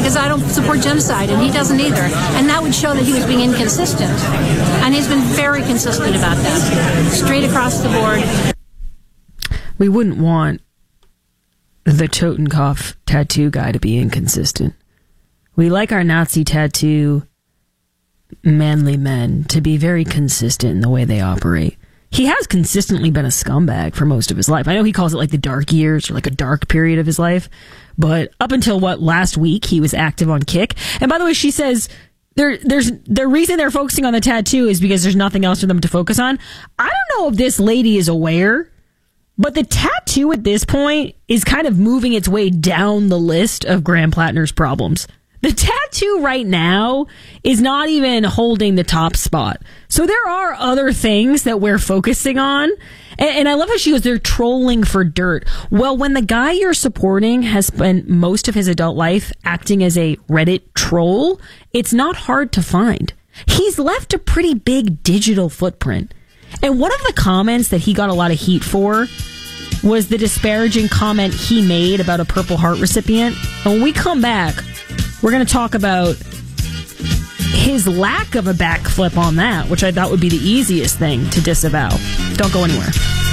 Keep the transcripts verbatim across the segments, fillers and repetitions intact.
because I don't support genocide, and he doesn't either. And that would show that he was being inconsistent. And he's been very consistent about that, straight across the board. We wouldn't want the Totenkopf tattoo guy to be inconsistent. We like our Nazi tattoo manly men to be very consistent in the way they operate. He has consistently been a scumbag for most of his life. I know he calls it like the dark years or like a dark period of his life, but up until what, last week, he was active on Kick. And by the way, she says there, there's the reason they're focusing on the tattoo is because there's nothing else for them to focus on. I don't know if this lady is aware, but the tattoo at this point is kind of moving its way down the list of Graham Plattner's problems. The tattoo right now is not even holding the top spot. So there are other things that we're focusing on. And, and I love how she goes, they're trolling for dirt. Well, when the guy you're supporting has spent most of his adult life acting as a Reddit troll, it's not hard to find. He's left a pretty big digital footprint. And one of the comments that he got a lot of heat for was the disparaging comment he made about a Purple Heart recipient. And when we come back, we're going to talk about his lack of a backflip on that, which I thought would be the easiest thing to disavow. Don't go anywhere.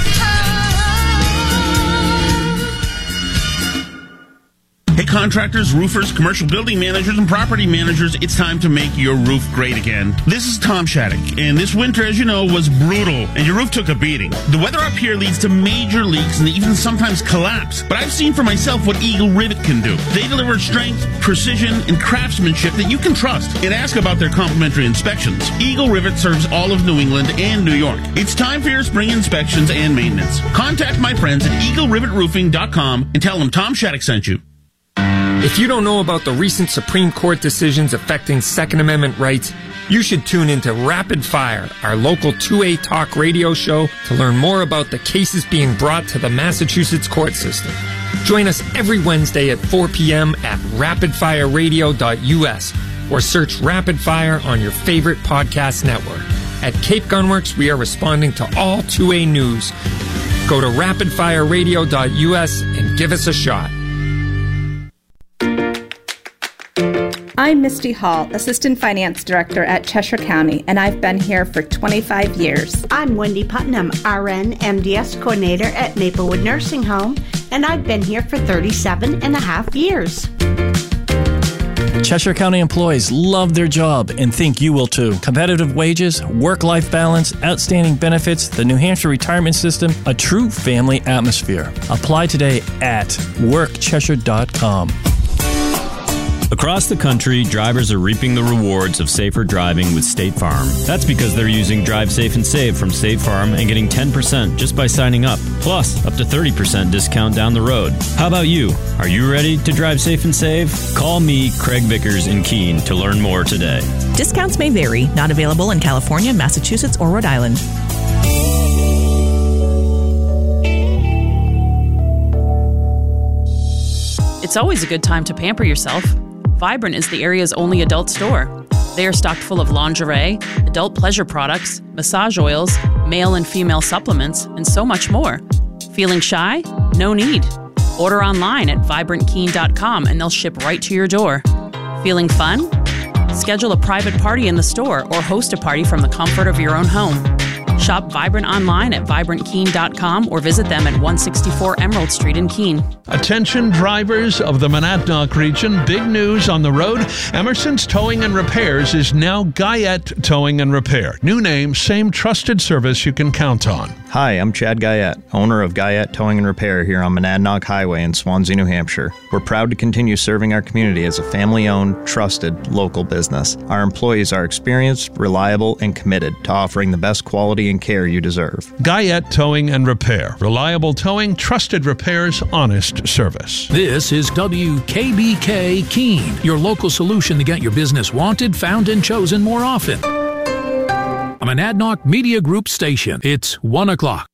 Hey, contractors, roofers, commercial building managers, and property managers, it's time to make your roof great again. This is Tom Shattuck, and this winter, as you know, was brutal, and your roof took a beating. The weather up here leads to major leaks and even sometimes collapse, but I've seen for myself what Eagle Rivet can do. They deliver strength, precision, and craftsmanship that you can trust, and ask about their complimentary inspections. Eagle Rivet serves all of New England and New York. It's time for your spring inspections and maintenance. Contact my friends at eagle rivet roofing dot com and tell them Tom Shattuck sent you. If you don't know about the recent Supreme Court decisions affecting Second Amendment rights, you should tune into Rapid Fire, our local two A talk radio show, to learn more about the cases being brought to the Massachusetts court system. Join us every Wednesday at four p.m. at rapid fire radio dot u s or search Rapid Fire on your favorite podcast network. At Cape Gunworks, we are responding to all two A news. Go to rapid fire radio dot u s and give us a shot. I'm Misty Hall, Assistant Finance Director at Cheshire County, and I've been here for twenty-five years. I'm Wendy Putnam, R N M D S Coordinator at Maplewood Nursing Home, and I've been here for thirty-seven and a half years. Cheshire County employees love their job and think you will too. Competitive wages, work-life balance, outstanding benefits, the New Hampshire retirement system, a true family atmosphere. Apply today at work cheshire dot com. Across the country, drivers are reaping the rewards of safer driving with State Farm. That's because they're using Drive Safe and Save from State Farm and getting ten percent just by signing up, plus up to thirty percent discount down the road. How about you? Are you ready to drive safe and save? Call me, Craig Vickers in Keene, to learn more today. Discounts may vary. Not available in California, Massachusetts, or Rhode Island. It's always a good time to pamper yourself. Vibrant is the area's only adult store. They are stocked full of lingerie, adult pleasure products, massage oils, male and female supplements, and so much more. Feeling shy? No need. Order online at vibrant keen dot com and they'll ship right to your door. Feeling fun? Schedule a private party in the store or host a party from the comfort of your own home. Shop Vibrant online at vibrant keen dot com or visit them at one sixty-four Emerald Street in Keene. Attention drivers of the Monadnock region, big news on the road. Emerson's Towing and Repairs is now Guyette Towing and Repair. New name, same trusted service you can count on. Hi, I'm Chad Guyette, owner of Guyette Towing and Repair here on Monadnock Highway in Swansea, New Hampshire. We're proud to continue serving our community as a family-owned, trusted, local business. Our employees are experienced, reliable, and committed to offering the best quality and care you deserve. Guyette Towing and Repair. Reliable towing, trusted repairs, honest service. This is W K B K Keene, your local solution to get your business wanted, found, and chosen more often. A Monadnock Media Group station. It's one o'clock.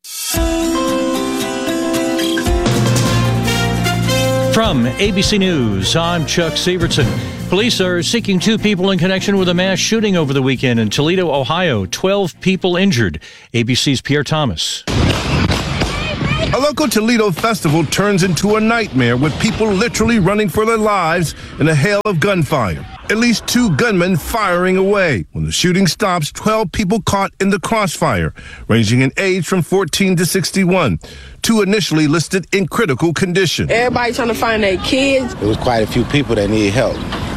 From A B C News, I'm Chuck Severson. Police are seeking two people in connection with a mass shooting over the weekend in Toledo, Ohio. Twelve people injured. A B C's Pierre Thomas. A local Toledo festival turns into a nightmare with people literally running for their lives in a hail of gunfire. At least two gunmen firing away. When the shooting stops, twelve people caught in the crossfire, ranging in age from fourteen to sixty-one. Two initially listed in critical condition. Everybody trying to find their kids. There was quite a few people that needed help.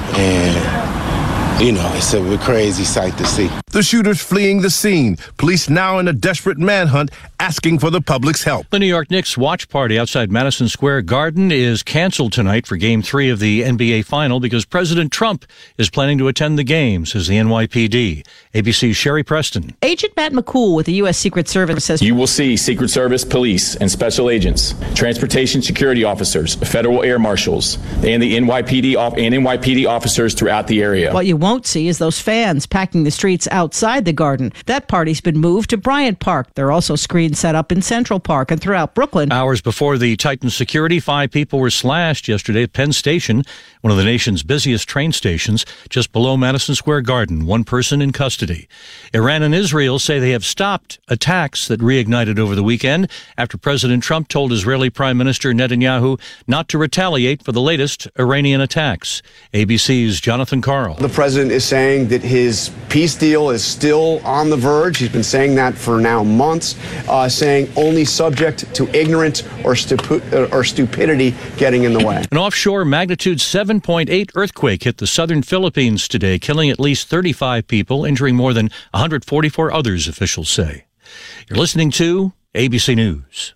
And, you know, it's a crazy sight to see. The shooters fleeing the scene. Police now in a desperate manhunt, asking for the public's help. The New York Knicks watch party outside Madison Square Garden is canceled tonight for Game three of the N B A Final because President Trump is planning to attend the game, says the N Y P D. A B C's Sherry Preston. Agent Matt McCool with the U S. Secret Service says you will see Secret Service police and special agents, transportation security officers, federal air marshals, and the N Y P D off- and N Y P D officers throughout the area. What you won't see is those fans packing the streets outside the garden. That party's been moved to Bryant Park. There are also screens set up in Central Park and throughout Brooklyn. Hours before the Titan security, five people were slashed yesterday at Penn Station, one of the nation's busiest train stations, just below Madison Square Garden. One person in custody. Iran and Israel say they have stopped attacks that reignited over the weekend after President Trump told Israeli Prime Minister Netanyahu not to retaliate for the latest Iranian attacks. A B C's Jonathan Karl. The president is saying that his peace deal is still on the verge. He's been saying that for now months, uh, saying only subject to ignorance or, stupu- or stupidity getting in the way. An offshore magnitude seven point eight earthquake hit the southern Philippines today, killing at least thirty-five people, injuring more than one hundred forty-four others, officials say. You're listening to A B C News.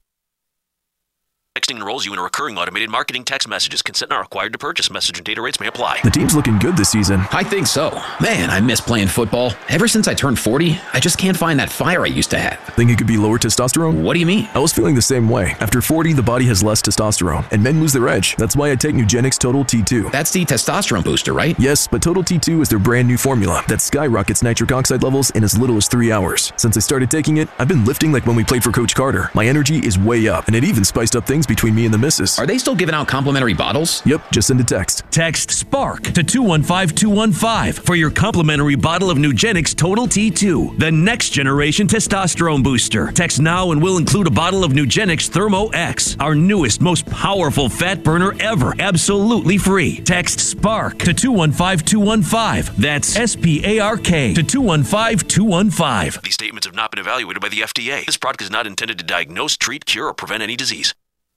Texting enrolls you in a recurring automated marketing text messages. Consent not required to purchase. Message and data rates may apply. The team's looking good this season. I think so. Man, I miss playing football. Ever since I turned forty, I just can't find that fire I used to have. Think it could be lower testosterone? What do you mean? I was feeling the same way. After forty, the body has less testosterone, and men lose their edge. That's why I take Nugenix Total T two. That's the testosterone booster, right? Yes, but Total T two is their brand new formula that skyrockets nitric oxide levels in as little as three hours. Since I started taking it, I've been lifting like when we played for Coach Carter. My energy is way up, and it even spiced up things between me and the missus. Are they still giving out complimentary bottles? Yep, just send a text. Text SPARK to two one five two one five for your complimentary bottle of Nugenix Total T two, the next generation testosterone booster. Text now and we'll include a bottle of Nugenix Thermo X, our newest, most powerful fat burner ever, absolutely free. Text SPARK to two one five two one five. That's S P A R K to two one five two one five. These statements have not been evaluated by the F D A. This product is not intended to diagnose, treat, cure, or prevent any disease.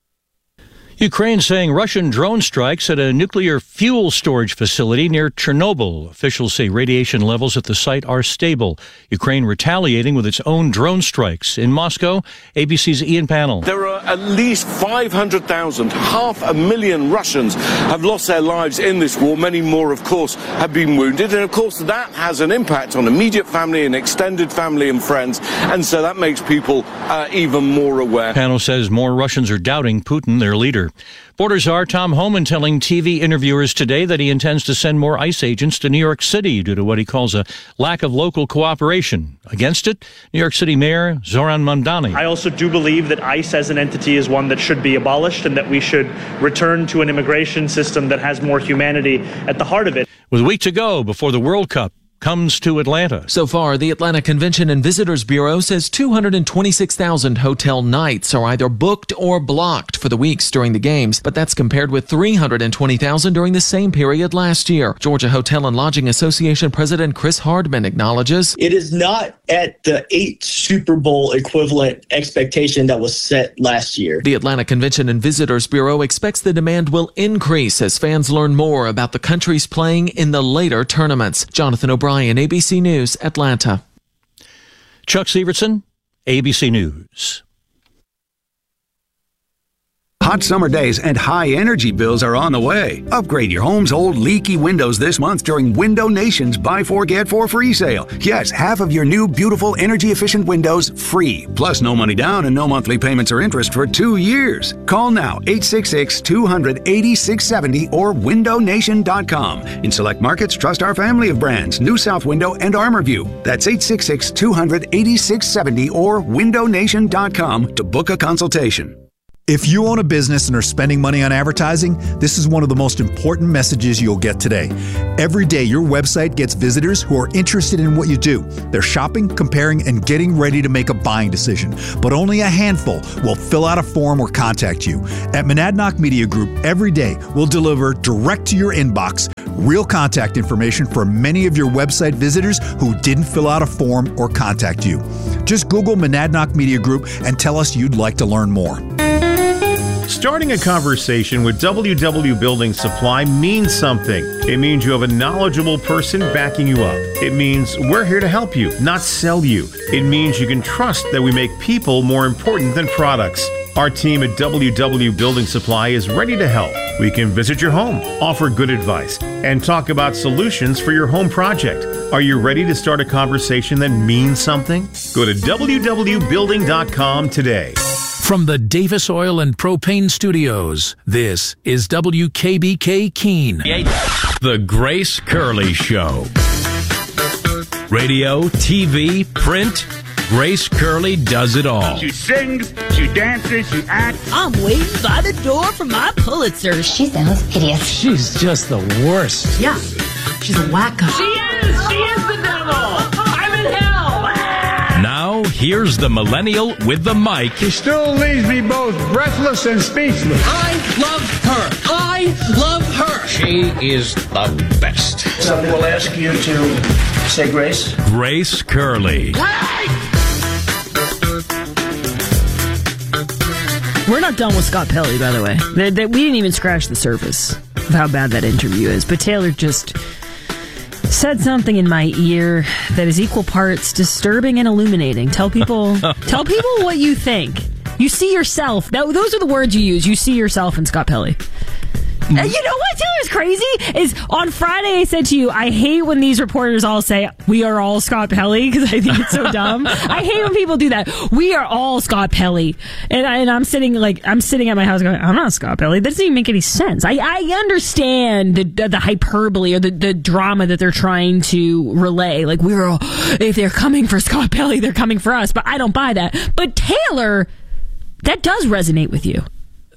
Ukraine saying Russian drone strikes at a nuclear fuel storage facility near Chernobyl. Officials say radiation levels at the site are stable. Ukraine retaliating with its own drone strikes. In Moscow, A B C's Ian Pannell. There are at least five hundred thousand, half a million Russians have lost their lives in this war. Many more, of course, have been wounded. And, of course, that has an impact on immediate family and extended family and friends. And so that makes people uh, even more aware. Pannell says more Russians are doubting Putin, their leader. Border czar Tom Homan telling T V interviewers today that he intends to send more ICE agents to New York City due to what he calls a lack of local cooperation. Against it, New York City Mayor Zoran Mamdani. I also do believe that ICE as an entity is one that should be abolished and that we should return to an immigration system that has more humanity at the heart of it. With a week to go before the World Cup comes to Atlanta. So far, the Atlanta Convention and Visitors Bureau says two hundred twenty-six thousand hotel nights are either booked or blocked for the weeks during the games, but that's compared with three hundred twenty thousand during the same period last year. Georgia Hotel and Lodging Association President Chris Hardman acknowledges it is not at the eight Super Bowl equivalent expectation that was set last year. The Atlanta Convention and Visitors Bureau expects the demand will increase as fans learn more about the countries playing in the later tournaments. Jonathan O'Brien, A B C News, Atlanta. Chuck Severson, A B C News. Hot summer days and high energy bills are on the way. Upgrade your home's old leaky windows this month during Window Nation's Buy Four Get Four free sale. Yes, half of your new beautiful energy efficient windows free. Plus no money down and no monthly payments or interest for two years. Call now eight six six, two hundred, eighty-six seventy or window nation dot com. In select markets, trust our family of brands, New South Window and ArmorView. That's eight six six, two hundred, eighty-six seventy or window nation dot com to book a consultation. If you own a business and are spending money on advertising, this is one of the most important messages you'll get today. Every day, your website gets visitors who are interested in what you do. They're shopping, comparing, and getting ready to make a buying decision. But only a handful will fill out a form or contact you. At Monadnock Media Group, every day, we'll deliver direct to your inbox real contact information for many of your website visitors who didn't fill out a form or contact you. Just Google Monadnock Media Group and tell us you'd like to learn more. Starting a conversation with W W Building Supply means something. It means you have a knowledgeable person backing you up. It means we're here to help you, not sell you. It means you can trust that we make people more important than products. Our team at W W Building Supply is ready to help. We can visit your home, offer good advice, and talk about solutions for your home project. Are you ready to start a conversation that means something? Go to W W building dot com today. From the Davis Oil and Propane Studios, this is W K B K Keene. The Grace Curley Show. Radio, T V, print, Grace Curley does it all. She sings, she dances, she acts. I'm waiting by the door for my Pulitzer. She sounds hideous. She's just the worst. Yeah, she's a wacko. She is, she is the devil. I'm in hell. Now, here's the millennial with the mic. She still leaves me both breathless and speechless. I love her. I love her. She is the best. Somebody will ask you to say grace. Grace Curley. We're not done with Scott Pelley, by the way. They, they, we didn't even scratch the surface of how bad that interview is. But Taylor just said something in my ear that is equal parts disturbing and illuminating. Tell people, tell people what you think. You see yourself. That, those are the words you use. You see yourself in Scott Pelley. And you know what, Taylor's crazy? Is on Friday I said to you, I hate when these reporters all say, we are all Scott Pelley, because I think it's so dumb. I hate when people do that. We are all Scott Pelley. And, I, and I'm sitting like, I'm sitting at my house going, I'm not Scott Pelley. That doesn't even make any sense. I, I understand the, the, the hyperbole or the, the drama that they're trying to relay. Like, we're all, if they're coming for Scott Pelley, they're coming for us. But I don't buy that. But Taylor, that does resonate with you.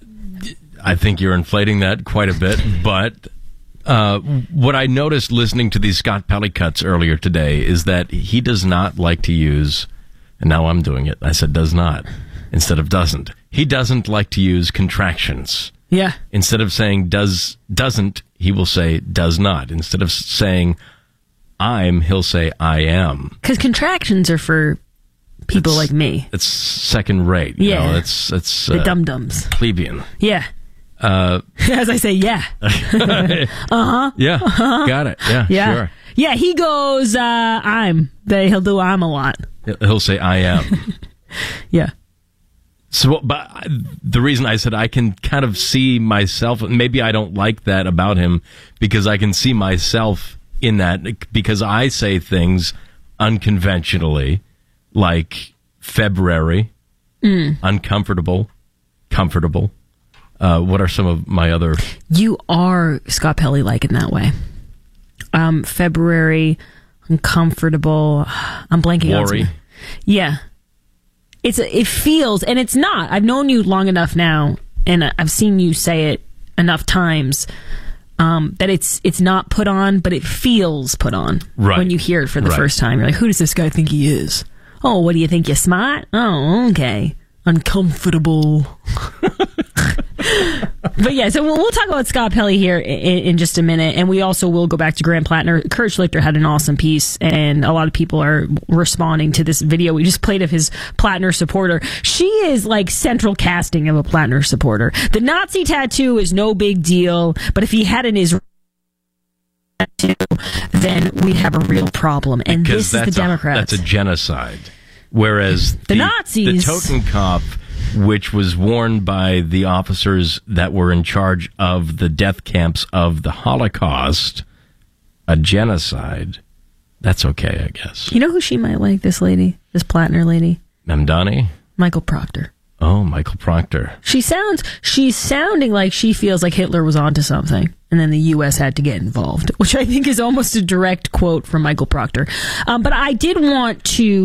I think you're inflating that quite a bit, but uh, what I noticed listening to these Scott Pelley cuts earlier today is that he does not like to use, and now I'm doing it, I said does not instead of doesn't. He doesn't like to use contractions. Yeah. Instead of saying does, doesn't, he will say does not. Instead of saying I'm, he'll say I am. Because contractions are for people it's, like me. It's second rate. You Yeah. know, it's, it's the uh, dum-dums. plebeian. Yeah. Uh, As I say, yeah. uh-huh. Yeah. Uh-huh. Got it. Yeah, Yeah. sure. Yeah, he goes, uh, I'm. They, he'll do I'm a lot. He'll say I am. Yeah. So, but the reason I said I can kind of see myself, maybe I don't like that about him because I can see myself in that because I say things unconventionally, like February, Mm. uncomfortable, comfortable. Uh, what are some of my other... You are Scott Pelley like in that way. Um, February, uncomfortable. I'm blanking on Worry. something. Yeah. It's it feels, and it's not. I've known you long enough now, and I've seen you say it enough times um, that it's it's not put on, but it feels put on Right. when you hear it for the Right. first time. You're like, who does this guy think he is? Oh, what do you think? You're smart? Oh, okay. Uncomfortable. But yeah, so we'll, we'll talk about Scott Pelley here in, in just a minute, and we also will go back to Grant Plattner. Kurt Schlichter had an awesome piece, and a lot of people are responding to this video we just played of his Plattner supporter. She is like central casting of a Plattner supporter. The Nazi tattoo is no big deal, but if he had an Israeli tattoo, then we'd have a real problem. And Because this is the that's a- Democrats. That's a genocide. Whereas The Nazis. the Totenkopf, which was worn by the officers that were in charge of the death camps of the Holocaust, a genocide, that's okay, I guess. You know who she might like, this lady? This Plattner lady? Mamdani? Michael Proctor. Oh, Michael Proctor. She sounds, she's sounding like she feels like Hitler was onto something, and then the U S had to get involved, which I think is almost a direct quote from Michael Proctor. Um, but I did want to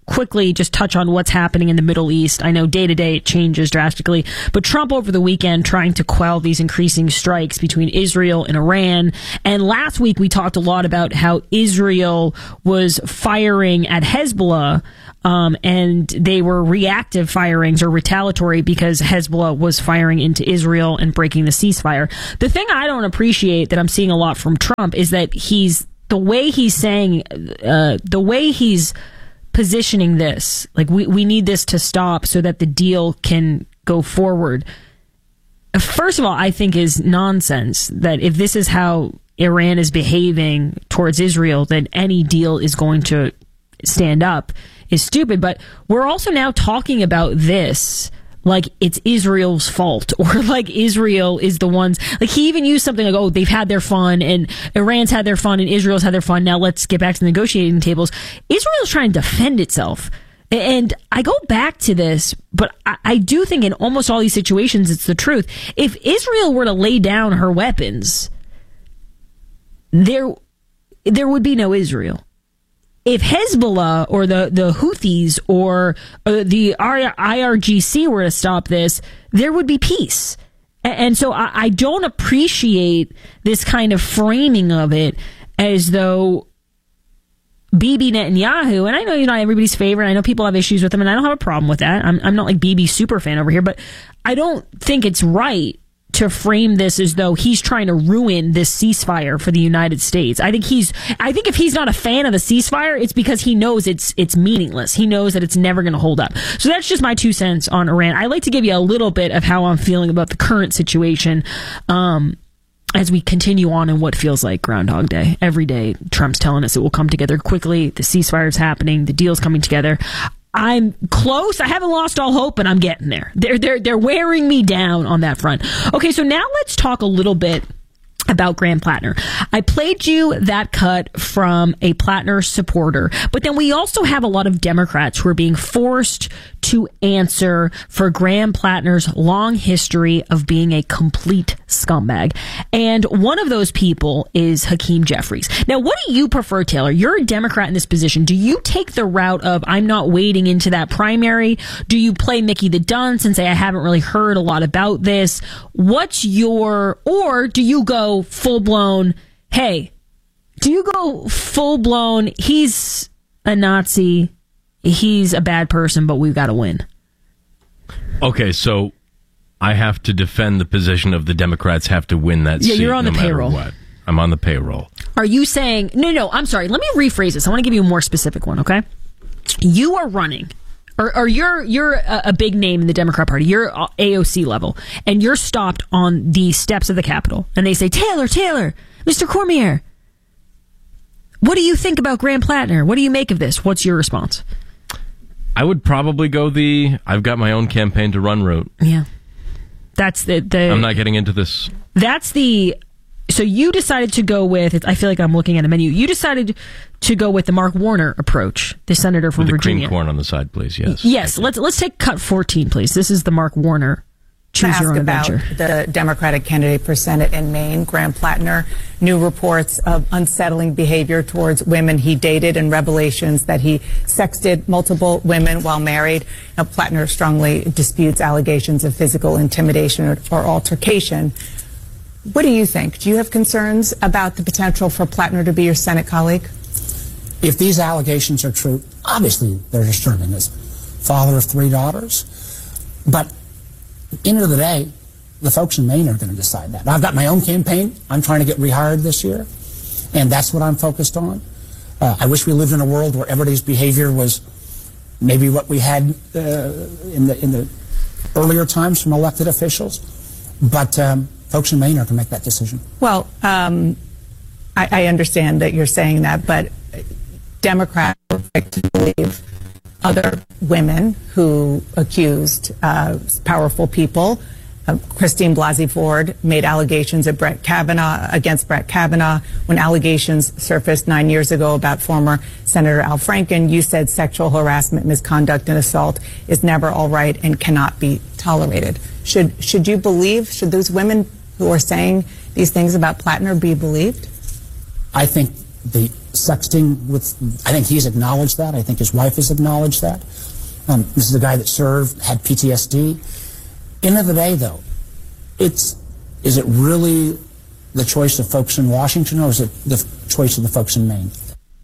quickly just touch on what's happening in the Middle East. I know day to day it changes drastically, but Trump over the weekend trying to quell these increasing strikes between Israel and Iran. And last week we talked a lot about how Israel was firing at Hezbollah, um, and they were reactive firings or retaliatory because Hezbollah was firing into Israel and breaking the ceasefire. The thing I don't appreciate that I'm seeing a lot from Trump is that he's the way he's saying, uh, the way he's positioning this, like we, we need this to stop so that the deal can go forward. First of all, I think is nonsense that if this is how Iran is behaving towards Israel, then any deal is going to stand up is stupid. But we're also now talking about this like it's Israel's fault, or like Israel is the ones, like he even used something like, oh, they've had their fun and Iran's had their fun and Israel's had their fun. Now let's get back to the negotiating tables. Israel's trying to defend itself. And I go back to this, but I, I do think in almost all these situations, it's the truth. If Israel were to lay down her weapons, there, there would be no Israel. If Hezbollah or the, the Houthis or uh, the I R G C were to stop this, there would be peace. And, and so I, I don't appreciate this kind of framing of it as though Bibi Netanyahu, and I know you're not everybody's favorite, I know people have issues with him, and I don't have a problem with that. I'm, I'm not like Bibi super fan over here, but I don't think it's right to frame this as though he's trying to ruin this ceasefire for the United States. I think he's, I think if he's not a fan of the ceasefire, it's because he knows it's, it's meaningless. He knows that it's never going to hold up. So that's just my two cents on Iran. I like to give you a little bit of how I'm feeling about the current situation, um, as we continue on in what feels like Groundhog Day. Every day, Trump's telling us it will come together quickly. The ceasefire's happening. The deal's coming together. I'm close. I haven't lost all hope, but I'm getting there. They're, they're, they're wearing me down on that front. Okay, so now let's talk a little bit about Graham Plattner. I played you that cut from a Plattner supporter, but then we also have a lot of Democrats who are being forced to answer for Graham Plattner's long history of being a complete scumbag. And one of those people is Hakeem Jeffries. Now, what do you prefer, Taylor? You're a Democrat in this position. Do you take the route of, I'm not wading into that primary? Do you play Mickey the Dunce and say, I haven't really heard a lot about this? What's your, or do you go full blown, hey, do you go full blown, he's a Nazi, he's a bad person, but we've got to win? Okay, so I have to defend the position of the Democrats have to win that yeah, seat. You're on no the matter payroll. What. I'm on the payroll. Are you saying, no, no, I'm sorry, let me rephrase this. I want to give you a more specific one, okay? You are running, or, or you're you're a, a big name in the Democrat Party. You're A O C level, and you're stopped on the steps of the Capitol, and they say, Taylor, Taylor, Mister Cormier, what do you think about Graham Plattner? What do you make of this? What's your response? I would probably go the, I've got my own campaign to run route. Yeah. That's the... the I'm not getting into this. That's the... So you decided to go with, I feel like I'm looking at a menu, you decided to go with the Mark Warner approach, the senator from with the Virginia. Cream corn on the side, please, yes. Yes, let's let's take cut fourteen, please. This is the Mark Warner Choose Your Own Adventure. Ask about the Democratic candidate for Senate in Maine, Graham Plattner. New reports of unsettling behavior towards women he dated and revelations that he sexted multiple women while married. Now, Plattner strongly disputes allegations of physical intimidation or, or altercation. What do you think? Do you have concerns about the potential for Plattner to be your Senate colleague? If these allegations are true, obviously they're disturbing. As father of three daughters, but at the end of the day, the folks in Maine are going to decide that. I've got my own campaign. I'm trying to get rehired this year, and that's what I'm focused on. Uh, I wish we lived in a world where everybody's behavior was maybe what we had uh, in the in the earlier times from elected officials, but um, folks in Maine are going to make that decision. Well, um, I, I understand that you're saying that, but Democrats are quick to believe other women who accused uh, powerful people. Uh, Christine Blasey Ford made allegations of Brett Kavanaugh against Brett Kavanaugh. When allegations surfaced nine years ago about former Senator Al Franken, you said sexual harassment, misconduct, and assault is never all right and cannot be tolerated. Should should you believe? Should those women who are saying these things about Plattner be believed? I think the sexting with, I think he's acknowledged that. I think his wife has acknowledged that. Um, this is a guy that served, had P T S D. End of the day, though, it's, is it really the choice of folks in Washington, or is it the choice of the folks in Maine?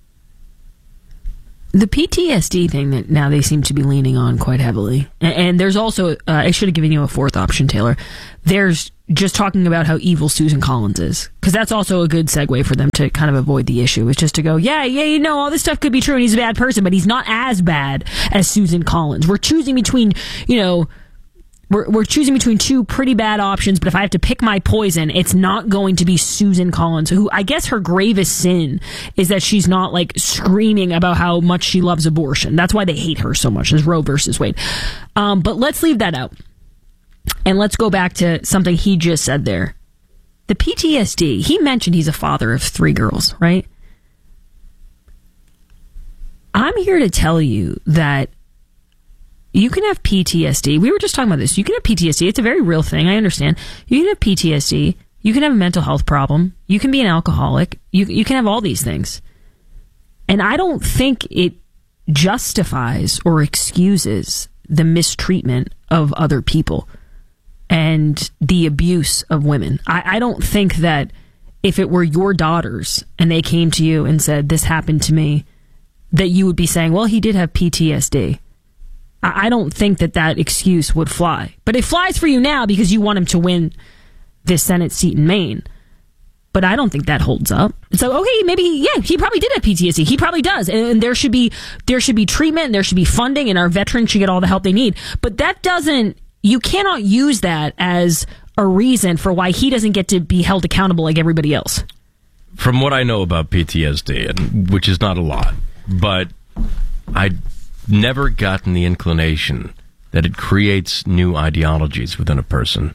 The P T S D thing that now they seem to be leaning on quite heavily. And, and there's also, uh, I should have given you a fourth option, Taylor. There's just talking about how evil Susan Collins is. Because that's also a good segue for them to kind of avoid the issue. It's just to go, yeah, yeah, you know, all this stuff could be true and he's a bad person, but he's not as bad as Susan Collins. We're choosing between, you know, We're, we're choosing between two pretty bad options, but if I have to pick my poison, it's not going to be Susan Collins, who I guess her gravest sin is that she's not like screaming about how much she loves abortion. That's why they hate her so much, is Roe versus Wade. Um, but let's leave that out. And let's go back to something he just said there. The P T S D, he mentioned he's a father of three girls, right? I'm here to tell you that you can have P T S D. We were just talking about this. You can have P T S D. It's a very real thing. I understand. You can have P T S D. You can have a mental health problem. You can be an alcoholic. You you can have all these things. And I don't think it justifies or excuses the mistreatment of other people and the abuse of women. I, I don't think that if it were your daughters and they came to you and said, this happened to me, that you would be saying, well, he did have P T S D. I don't think that that excuse would fly. But it flies for you now because you want him to win this Senate seat in Maine. But I don't think that holds up. It's like, okay, maybe, yeah, he probably did have P T S D. He probably does. And there should be there should be treatment, and there should be funding, and our veterans should get all the help they need. But that doesn't, you cannot use that as a reason for why he doesn't get to be held accountable like everybody else. From what I know about P T S D, and which is not a lot, but I... never gotten the inclination that it creates new ideologies within a person.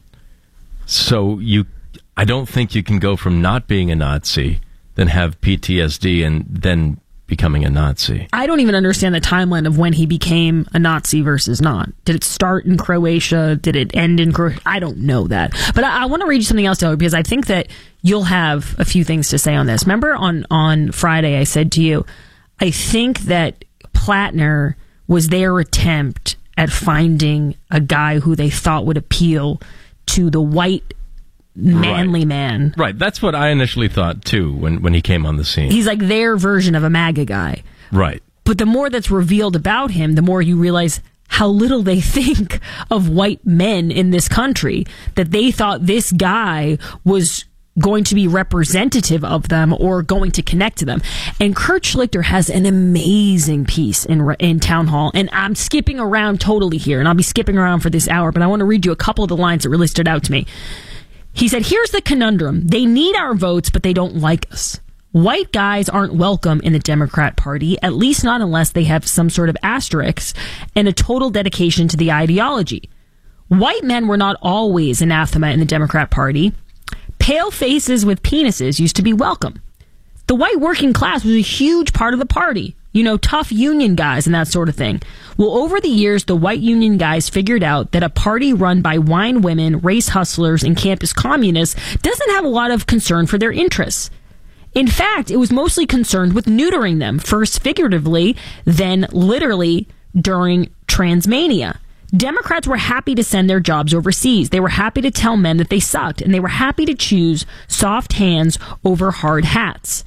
So you, I don't think you can go from not being a Nazi, then have P T S D, and then becoming a Nazi. I don't even understand the timeline of when he became a Nazi versus not. Did it start in Croatia? Did it end in Croatia? I don't know that. But I, I want to read you something else, Taylor, because I think that you'll have a few things to say on this. Remember on, on Friday I said to you, I think that Plattner was their attempt at finding a guy who they thought would appeal to the white, manly right. man. Right. That's what I initially thought, too, when, when he came on the scene. He's like their version of a MAGA guy. Right. But the more that's revealed about him, the more you realize how little they think of white men in this country, that they thought this guy was going to be representative of them or going to connect to them. And Kurt Schlichter has an amazing piece in in Town Hall, and I'm skipping around totally here, and I'll be skipping around for this hour, but I want to read you a couple of the lines that really stood out to me. He said, here's the conundrum. They need our votes, but they don't like us. White guys aren't welcome in the Democrat Party, at least not unless they have some sort of asterisk and a total dedication to the ideology. White men were not always anathema in the Democrat Party. Pale faces with penises used to be welcome. The white working class was a huge part of the party. You know, tough union guys and that sort of thing. Well, over the years, the white union guys figured out that a party run by wine women, race hustlers, and campus communists doesn't have a lot of concern for their interests. In fact, it was mostly concerned with neutering them, first figuratively, then literally during Transmania. Democrats were happy to send their jobs overseas. They were happy to tell men that they sucked, and they were happy to choose soft hands over hard hats.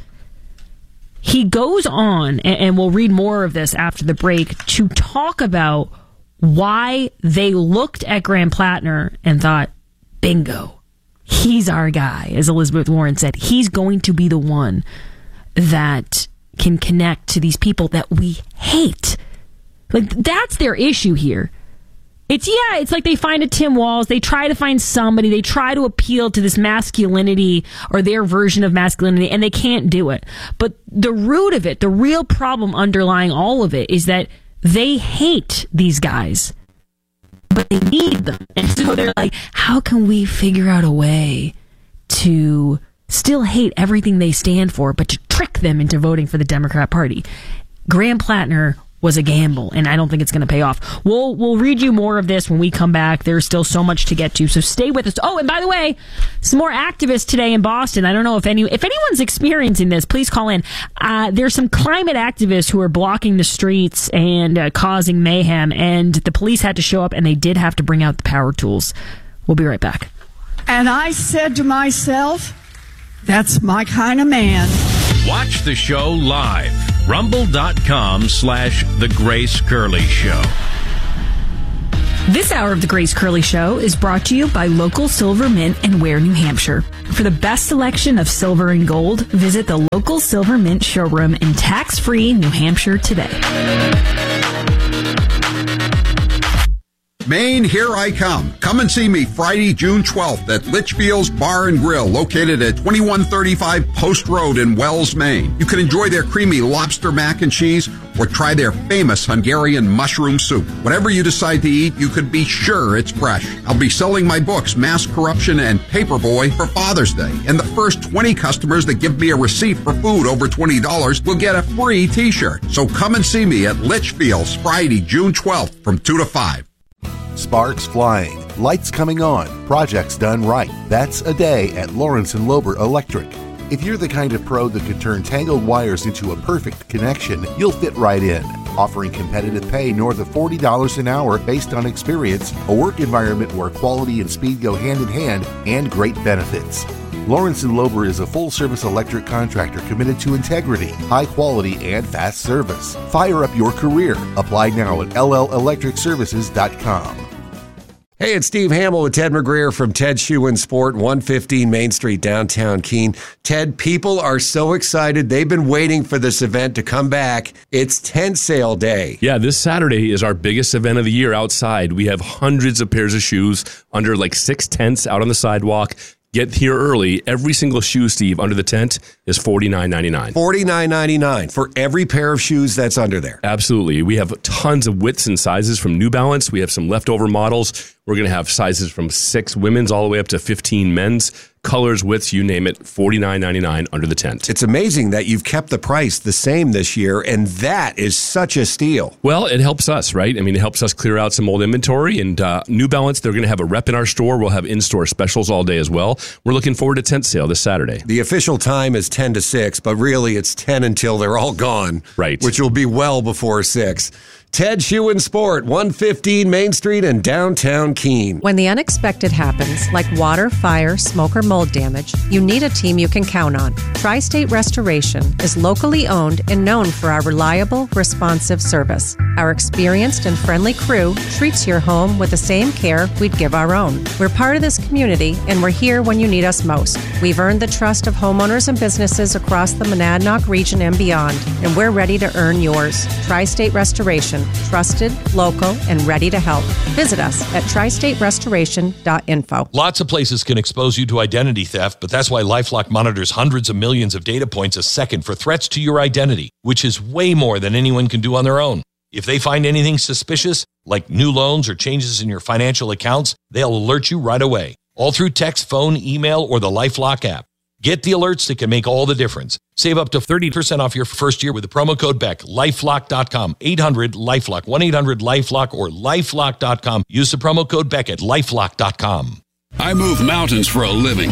He goes on, and we'll read more of this after the break, to talk about why they looked at Graham Plattner and thought, bingo, he's our guy. As Elizabeth Warren said, he's going to be the one that can connect to these people that we hate. Like, that's their issue here. It's, yeah, it's like they find a Tim Walz, they try to find somebody, they try to appeal to this masculinity or their version of masculinity, and they can't do it. But the root of it, the real problem underlying all of it, is that they hate these guys, but they need them. And so they're like, how can we figure out a way to still hate everything they stand for, but to trick them into voting for the Democrat Party? Graham Plattner was a gamble, and I don't think it's going to pay off. We'll we'll read you more of this when we come back. There's still so much to get to, so stay with us. Oh, and by the way, some more activists today in Boston. I don't know if any if anyone's experiencing this. Please call in. Uh, there's some climate activists who are blocking the streets and uh, causing mayhem, and the police had to show up, and they did have to bring out the power tools. We'll be right back. And I said to myself, that's my kind of man. Watch the show live. Rumble.com slash The Grace Curley Show. This hour of The Grace Curley Show is brought to you by local Silver Mint in Ware, New Hampshire. For the best selection of silver and gold, visit the local Silver Mint showroom in tax-free New Hampshire today. Maine, here I come. Come and see me Friday, June twelfth at Litchfield's Bar and Grill, located at twenty-one thirty-five Post Road in Wells, Maine. You can enjoy their creamy lobster mac and cheese or try their famous Hungarian mushroom soup. Whatever you decide to eat, you can be sure it's fresh. I'll be selling my books, Mass Corruption and Paperboy, for Father's Day. And the first twenty customers that give me a receipt for food over twenty dollars will get a free t-shirt. So come and see me at Litchfield's Friday, June twelfth from two to five. Sparks flying, lights coming on, projects done right. That's a day at Lawrence and Lober Electric. If you're the kind of pro that can turn tangled wires into a perfect connection, you'll fit right in. Offering competitive pay north of forty dollars an hour based on experience, a work environment where quality and speed go hand in hand, and great benefits. Lawrence and Lober is a full-service electric contractor committed to integrity, high quality, and fast service. Fire up your career. Apply now at L L electric services dot com. Hey, it's Steve Hamill with Ted McGreer from Ted Shoe and Sport, one fifteen Main Street, downtown Keene. Ted, people are so excited. They've been waiting for this event to come back. It's tent sale day. Yeah, this Saturday is our biggest event of the year outside. We have hundreds of pairs of shoes under like six tents out on the sidewalk. Get here early. Every single shoe, Steve, under the tent is forty-nine ninety-nine. forty-nine ninety-nine for every pair of shoes that's under there. Absolutely. We have tons of widths and sizes from New Balance. We have some leftover models. We're going to have sizes from six women's all the way up to fifteen men's. Colors, widths, you name it, forty-nine ninety-nine under the tent. It's amazing that you've kept the price the same this year, and that is such a steal. Well, it helps us, right? I mean, it helps us clear out some old inventory. And uh, New Balance, they're going to have a rep in our store. We'll have in-store specials all day as well. We're looking forward to tent sale this Saturday. The official time is ten to six, but really it's ten until they're all gone. Right. Which will be well before six. Ted Shoe and Sport, one fifteen Main Street in downtown Keene. When the unexpected happens, like water, fire, smoke, or mold damage, you need a team you can count on. Tri-State Restoration is locally owned and known for our reliable, responsive service. Our experienced and friendly crew treats your home with the same care we'd give our own. We're part of this community, and we're here when you need us most. We've earned the trust of homeowners and businesses across the Monadnock region and beyond, and we're ready to earn yours. Tri-State Restoration. Trusted, local, and ready to help. Visit us at tri state restoration dot info. Lots of places can expose you to identity theft, but that's why LifeLock monitors hundreds of millions of data points a second for threats to your identity, which is way more than anyone can do on their own. If they find anything suspicious, like new loans or changes in your financial accounts, they'll alert you right away, all through text, phone, email, or the LifeLock app. Get the alerts that can make all the difference. Save up to thirty percent off your first year with the promo code Beck. lifelock dot com, eight hundred LifeLock, one eight hundred LifeLock, or lifelock dot com. Use the promo code Beck at lifelock dot com. I move mountains for a living.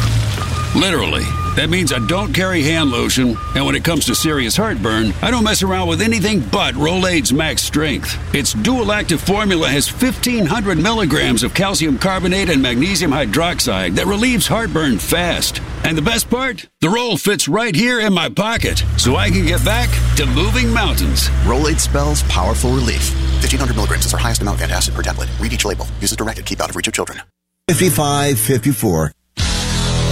Literally. That means I don't carry hand lotion, and when it comes to serious heartburn, I don't mess around with anything but Rolaids Max Strength. Its dual-active formula has fifteen hundred milligrams of calcium carbonate and magnesium hydroxide that relieves heartburn fast. And the best part? The roll fits right here in my pocket, so I can get back to moving mountains. Rolaids spells powerful relief. fifteen hundred milligrams is our highest amount of antacid per tablet. Read each label. Use as directed. Keep out of reach of children. fifty-five fifty-four.